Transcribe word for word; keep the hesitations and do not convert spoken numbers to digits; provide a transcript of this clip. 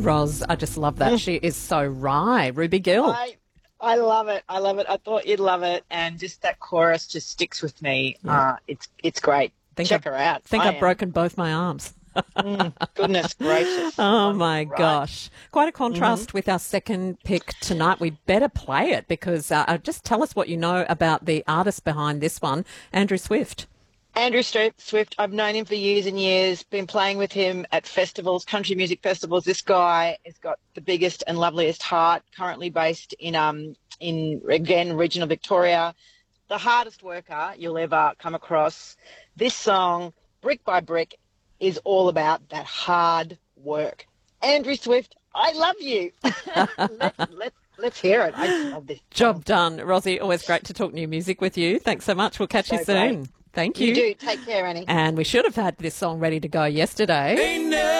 Ros, I just love that. She is so wry. Ruby Gill. I, I love it. I love it. I thought you'd love it. And just that chorus just sticks with me. Yeah. Uh, it's it's great. Think Check I've, her out. I think I I've am. broken both my arms. mm, goodness gracious. Oh, my right. gosh. Quite a contrast mm-hmm. with our second pick tonight. We better play it because uh, just tell us what you know about the artist behind this one, Andrew Swift. Andrew Swift, I've known him for years and years, been playing with him at festivals, country music festivals. This guy has got the biggest and loveliest heart, currently based in, um, in again, regional Victoria. The hardest worker you'll ever come across. This song, Brick by Brick, is all about that hard work. Andrew Swift, I love you. let's, let's, let's hear it. I love this song. Job done. Rosie, always great to talk new music with you. Thanks so much. We'll catch so you soon. Great. Thank you. You do. Take care, Annie. And we should have had this song ready to go yesterday.